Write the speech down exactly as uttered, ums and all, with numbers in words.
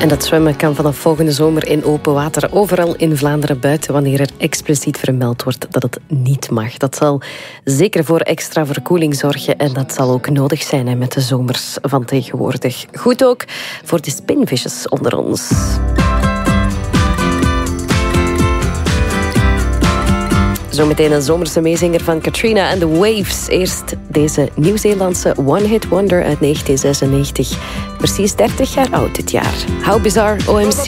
En dat zwemmen kan vanaf volgende zomer in open water overal in Vlaanderen buiten wanneer er expliciet vermeld wordt dat het niet mag. Dat zal zeker voor extra verkoeling zorgen en dat zal ook nodig zijn hè, met de zomers van tegenwoordig. Goed ook voor de spinvisjes onder ons. Zometeen een zomerse meezinger van Katrina and the Waves. Eerst deze Nieuw-Zeelandse one-hit wonder uit negentien zesennegentig. Precies dertig jaar oud dit jaar. How Bizarre, O M C.